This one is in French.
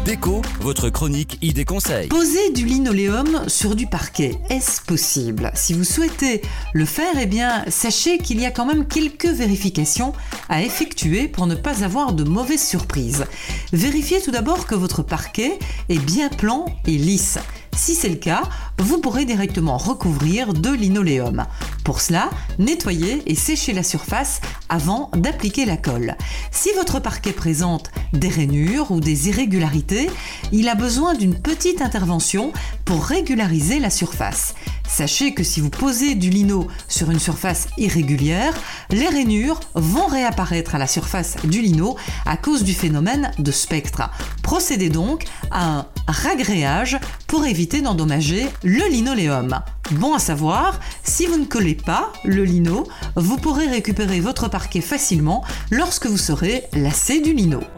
Déco, votre chronique idées conseils. Poser du linoléum sur du parquet, est-ce possible? Si vous souhaitez le faire, sachez qu'il y a quand même quelques vérifications à effectuer pour ne pas avoir de mauvaises surprises. Vérifiez tout d'abord que votre parquet est bien plan et lisse. Si c'est le cas, vous pourrez directement recouvrir de linoléum. Pour cela, nettoyez et séchez la surface avant d'appliquer la colle. Si votre parquet présente des rainures ou des irrégularités, il a besoin d'une petite intervention pour régulariser la surface. Sachez que si vous posez du lino sur une surface irrégulière, les rainures vont réapparaître à la surface du lino à cause du phénomène de spectre. Procédez donc à un ragréage pour éviter d'endommager le linoléum. Bon à savoir, si vous ne collez pas le lino, vous pourrez récupérer votre parquet facilement lorsque vous serez lassé du lino.